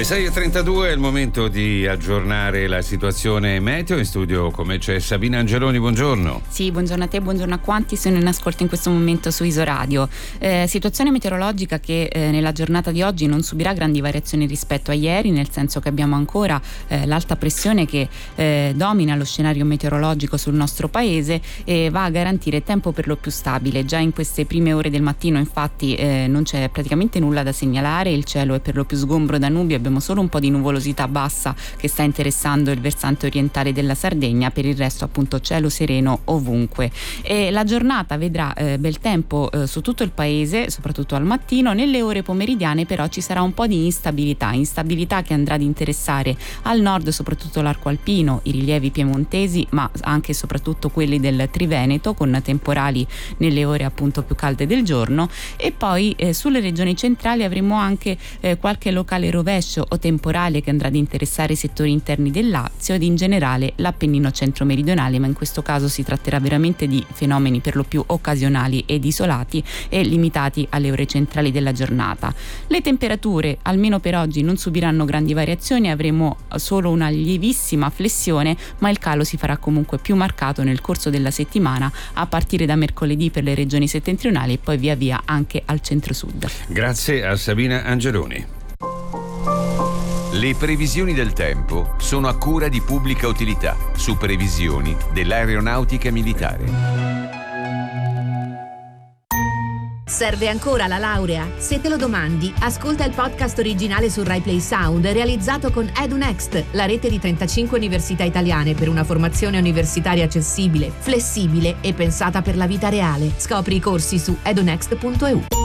Le 6:32 è il momento di aggiornare la situazione meteo. In studio come c'è Sabina Angeloni, buongiorno. Sì, buongiorno a te, buongiorno a quanti sono in ascolto in questo momento su Isoradio. Situazione meteorologica che nella giornata di oggi non subirà grandi variazioni rispetto a ieri, nel senso che abbiamo ancora l'alta pressione che domina lo scenario meteorologico sul nostro paese e va a garantire tempo per lo più stabile. Già in queste prime ore del mattino infatti non c'è praticamente nulla da segnalare, il cielo è per lo più sgombro da nubi, abbiamo solo un po' di nuvolosità bassa che sta interessando il versante orientale della Sardegna, per il resto appunto cielo sereno ovunque. E la giornata vedrà bel tempo su tutto il paese, soprattutto al mattino. Nelle ore pomeridiane però ci sarà un po' di instabilità che andrà ad interessare al nord soprattutto l'arco alpino, i rilievi piemontesi, ma anche e soprattutto quelli del Triveneto, con temporali nelle ore appunto più calde del giorno. E poi sulle regioni centrali avremo anche qualche locale rovescio o temporale che andrà ad interessare i settori interni del Lazio ed in generale l'Appennino centro-meridionale, ma in questo caso si tratterà veramente di fenomeni per lo più occasionali ed isolati e limitati alle ore centrali della giornata. Le temperature, almeno per oggi, non subiranno grandi variazioni, avremo solo una lievissima flessione, ma il calo si farà comunque più marcato nel corso della settimana, a partire da mercoledì per le regioni settentrionali e poi via via anche al centro-sud. Grazie a Sabina Angeloni. Le previsioni del tempo sono a cura di Pubblica Utilità, su previsioni dell'Aeronautica Militare. Serve ancora la laurea? Se te lo domandi, ascolta il podcast originale su Rai Play Sound realizzato con EduNext, la rete di 35 università italiane per una formazione universitaria accessibile, flessibile e pensata per la vita reale. Scopri i corsi su edunext.eu.